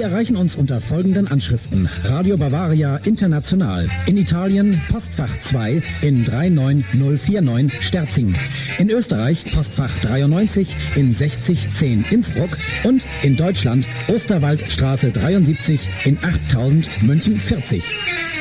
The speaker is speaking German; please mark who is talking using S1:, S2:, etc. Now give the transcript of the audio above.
S1: erreichen uns unter folgenden Anschriften. Radio Bavaria International. In Italien Postfach 2 in 39049 Sterzing. In Österreich Postfach 93 in 6010 Innsbruck. Und in Deutschland Osterwaldstraße 73 in 8000 München 40.